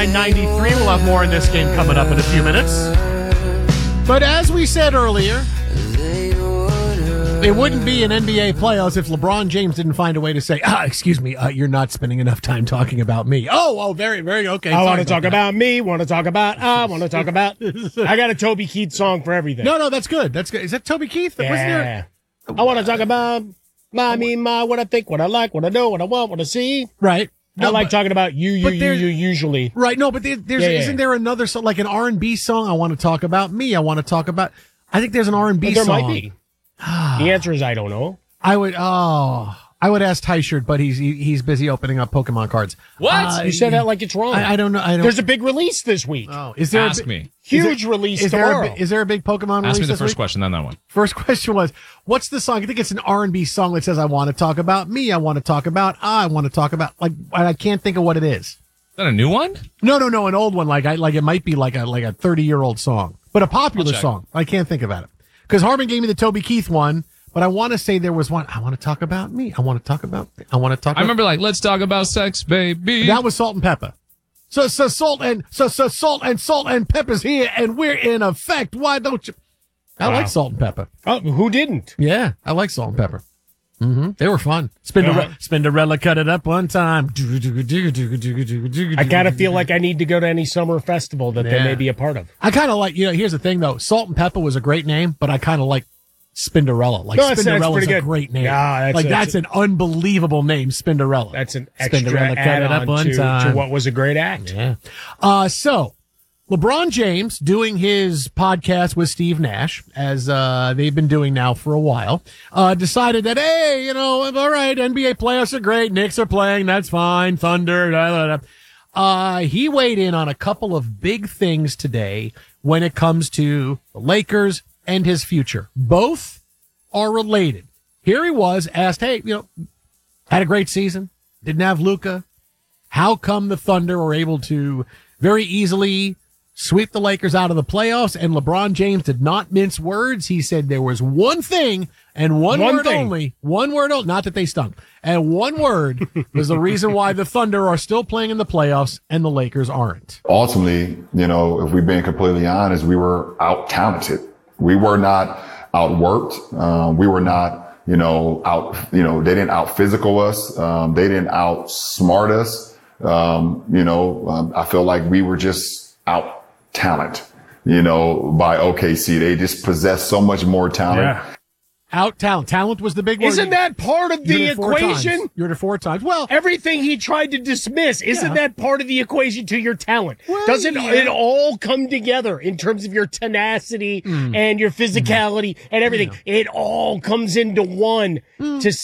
99-93. We'll have more in this game coming up in a few minutes. But as we said earlier, it wouldn't be an NBA playoffs if LeBron James didn't find a way to say, excuse me, you're not spending enough time talking about me. Oh, very, very okay. I want to talk about me, want to talk about, I got a Toby Keith song for everything. No, that's good. That's good. Is that Toby Keith? Yeah. I want to talk about my, what I think, what I like, what I know, what I want, what I see. Right. No, I like talking about you usually. Right, no, but isn't there another song, like an R&B song? I want to talk about me. I want to talk about, I think there's an R&B song. There might be. The answer is I don't know. I would ask Tyshirt, but he's busy opening up Pokemon cards. What? You said that like it's wrong. I don't know. There's a big release this week. Oh, is there? Ask me. Huge release tomorrow. Is there a big Pokemon release? Ask me the this first week? question, then that one. First question was, what's the song? I think it's an R&B song that says, I want to talk about me. I want to talk about, I want to talk about, like, I can't think of what it is. Is that a new one? No, an old one. Like it might be like a 30-year-old song, but a popular song. I can't think about it. Because Harmon gave me the Toby Keith one. But I want to say there was one. I want to talk about me. I want to talk about. I remember let's talk about sex, baby. That was Salt and Pepper. So Salt and Pepper's here, and we're in effect. Why don't you? I like Salt and Pepper. Oh, who didn't? Yeah, I like Salt and Pepper. Mm-hmm. They were fun. Spinderella cut it up one time. I kind of feel like I need to go to any summer festival that they may be a part of. I kind of like. Here's the thing though. Salt and Pepper was a great name, but I kind of like Spinderella. Spinderella's a great name. Yeah, that's an unbelievable name, Spinderella. That's an extra Spinderella cut it up one time. To what was a great act. Yeah. So LeBron James doing his podcast with Steve Nash, as they've been doing now for a while, decided that, hey, all right, NBA playoffs are great. Knicks are playing. That's fine. Thunder. Blah, blah, blah. He weighed in on a couple of big things today when it comes to the Lakers and his future. Both are related. Here he was asked, hey, had a great season, didn't have Luka. How come the Thunder were able to very easily sweep the Lakers out of the playoffs? And LeBron James did not mince words. He said there was one thing and one word only, not that they stunk. And one word was the reason why the Thunder are still playing in the playoffs and the Lakers aren't. Ultimately, if we're being completely honest, we were out-talented. We were not outworked. We were not, they didn't out-physical us. They didn't outsmart us. I feel like we were just out-talent, by OKC. They just possessed so much more talent. Yeah. Out-talent. Talent was the big word. Isn't that part of the equation? You heard it 4 times. Well, everything he tried to dismiss, isn't that part of the equation to your talent? Well, doesn't it all come together in terms of your tenacity and your physicality and everything? It all comes into one to